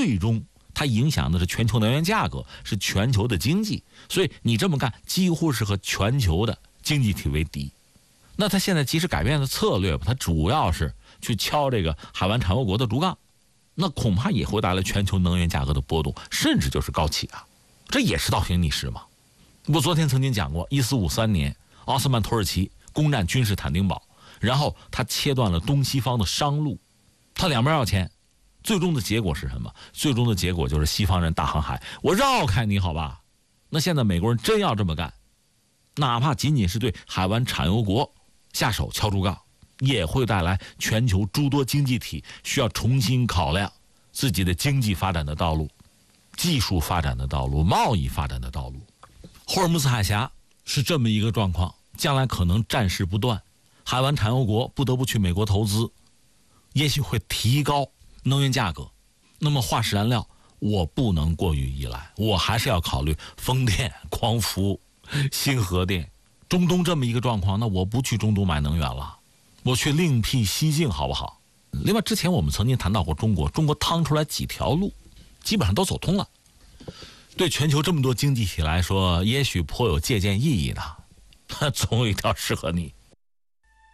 最终它影响的是全球能源价格，是全球的经济。所以你这么干，几乎是和全球的经济体为敌。那他现在即使改变了策略吧，他主要是去敲这个海湾产油国的竹杠，那恐怕也会带来全球能源价格的波动，甚至就是高企啊。这也是倒行逆施嘛。我昨天曾经讲过，1453年奥斯曼土耳其攻占君士坦丁堡，然后他切断了东西方的商路，他两边要钱，最终的结果是什么？最终的结果就是西方人大航海，我绕开你好吧。那现在美国人真要这么干，哪怕仅仅是对海湾产油国下手敲竹杠，也会带来全球诸多经济体需要重新考量自己的经济发展的道路、技术发展的道路、贸易发展的道路。霍尔木兹海峡是这么一个状况，将来可能战事不断，海湾产油国不得不去美国投资，也许会提高能源价格。那么化石燃料我不能过于依赖，我还是要考虑风电、光伏、新核电。中东这么一个状况，那我不去中东买能源了，我去另辟蹊径好不好？另外之前我们曾经谈到过中国趟出来几条路基本上都走通了，对全球这么多经济体来说也许颇有借鉴意义的，总有一条适合你。